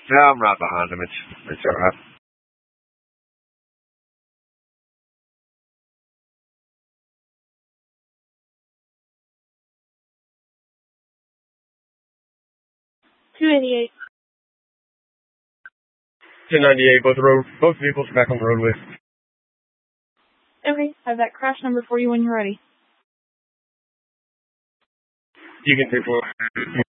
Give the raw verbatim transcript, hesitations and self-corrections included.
Yeah, I'm right behind him. It's it's alright. two eighty-eight. two ninety-eight, both road, both vehicles back on the roadway. Okay, I have that crash number for you when you're ready. You can take one.